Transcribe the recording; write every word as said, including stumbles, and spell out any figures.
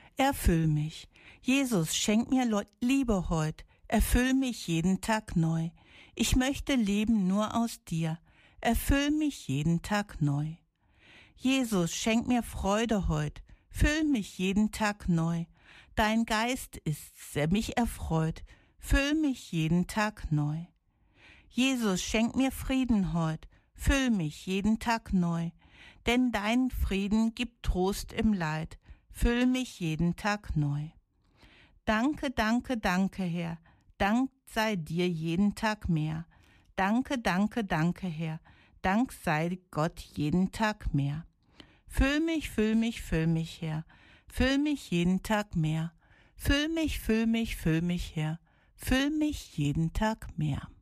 Erfüll mich. Jesus, schenk mir Lo- Liebe heut. Erfüll mich jeden Tag neu. Ich möchte leben nur aus dir. Erfüll mich jeden Tag neu. Jesus, schenk mir Freude heut. Füll mich jeden Tag neu. Dein Geist ist's, der mich erfreut. Füll mich jeden Tag neu. Jesus, schenk mir Frieden heut. Füll mich jeden Tag neu. Denn dein Frieden gibt Trost im Leid. Füll mich jeden Tag neu. Danke, danke, danke, Herr. Dank sei dir jeden Tag mehr. Danke, danke, danke, Herr. Dank sei Gott jeden Tag mehr. Füll mich, füll mich, füll mich, Herr. Füll mich jeden Tag mehr. Füll mich, füll mich, füll mich, Herr. Füll mich jeden Tag mehr.